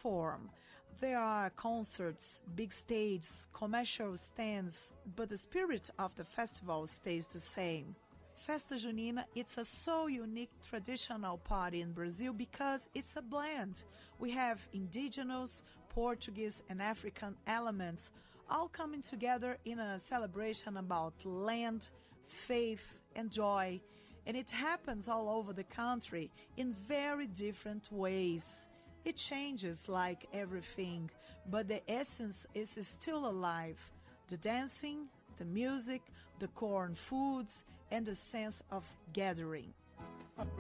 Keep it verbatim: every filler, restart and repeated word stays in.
perform. There are concerts, big stages, commercial stands, but the spirit of the festival stays the same. Festa Junina, it's a so unique traditional party in Brazil because it's a blend. We have indigenous, Portuguese and African elements all coming together in a celebration about land, faith and joy. And it happens all over the country in very different ways. It changes like everything, but the essence is still alive. The dancing, the music, the corn foods, and the sense of gathering.